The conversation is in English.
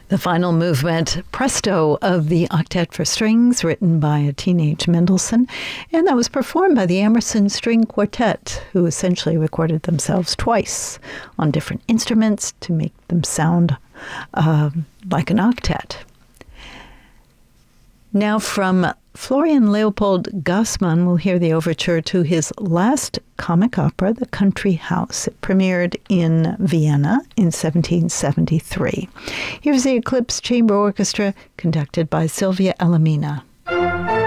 The final movement, Presto, of the Octet for Strings, written by a teenage Mendelssohn, and that was performed by the Emerson String Quartet, who essentially recorded themselves twice on different instruments to make them sound like an octet. Now from Florian Leopold Gassmann, we'll hear the overture to his last comic opera, The Country House. It premiered in Vienna in 1773. Here's the Eclipse Chamber Orchestra, conducted by Sylvia Elamina.